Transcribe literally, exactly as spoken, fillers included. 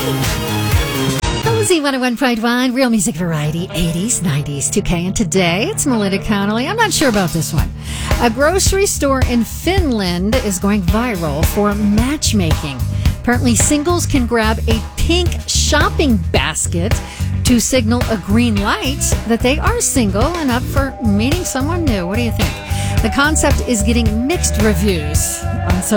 Z one oh one point one, real music variety, eighties, nineties, two K, and today it's Melinda Connolly. I'm not sure about this one. A grocery store in Finland is going viral for matchmaking. Apparently, singles can grab a pink shopping basket to signal a green light that they are single and up for meeting someone new. What do you think? The concept is getting mixed reviews on social